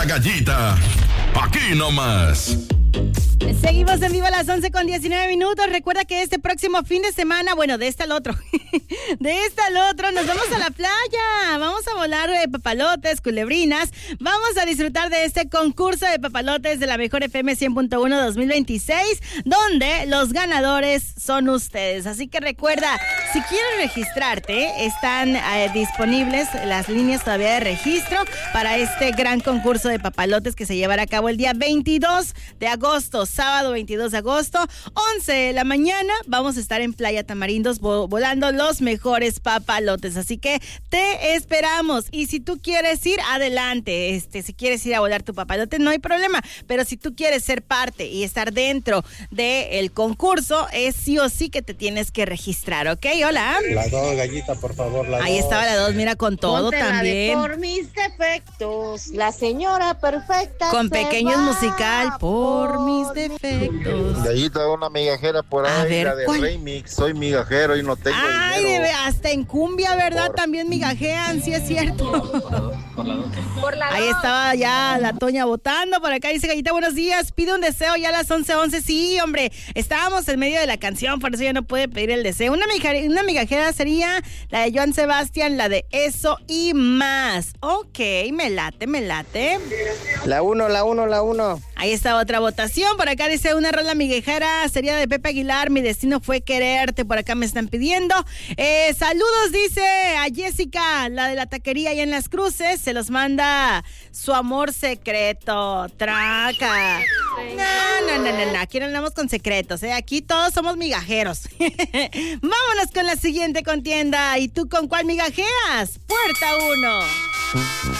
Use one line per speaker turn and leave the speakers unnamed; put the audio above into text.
Gallita, aquí nomás.
Seguimos en vivo a las 11:19. Recuerda que este próximo fin de semana, bueno, de este al otro, nos vamos a la playa. Vamos a volar papalotes, culebrinas. Vamos a disfrutar de este concurso de papalotes de la Mejor FM 100.1 2026, donde los ganadores son ustedes. Así que recuerda, si quieres registrarte, están disponibles las líneas todavía de registro para este gran concurso de papalotes que se llevará a cabo el día 22 de agosto. Sábado 22 de agosto, 11 de la mañana, vamos a estar en Playa Tamarindos volando los mejores papalotes, así que te esperamos. Y si tú quieres ir, adelante, si quieres ir a volar tu papalote, no hay problema, pero si tú quieres ser parte y estar dentro del concurso, es sí o sí que te tienes que registrar, ¿ok? Hola.
La 2, Gallita, por favor, la 2.
Ahí estaba la 2, mira, con todo.
Ponte
también.
Por mis defectos, la señora perfecta.
Con pequeños musical, por mis defectos.
Gallita, una migajera por ahí,
ver,
la de
¿cuál?
Remix. Soy migajero y no tengo dinero.
Hasta en cumbia, ¿verdad? También migajean, sí es cierto.
Por la
Ahí estaba ya la Toña votando. Por acá dice Gallita, buenos días, pide un deseo ya a las 11:11. Sí, hombre, estábamos en medio de la canción, por eso ya no puede pedir el deseo. Una migajera sería la de Joan Sebastián, la de Eso y Más. Ok, me late.
La 1.
Ahí está otra votación. Por acá dice una rola migajera sería de Pepe Aguilar, Mi destino fue quererte. Por acá me están pidiendo. Saludos, dice a Jessica, la de la taquería allá en Las Cruces. Se los manda su amor secreto. Traca. No. Aquí no andamos con secretos, ¿eh? Aquí todos somos migajeros. Vámonos con la siguiente contienda. ¿Y tú con cuál migajeas? Puerta 1.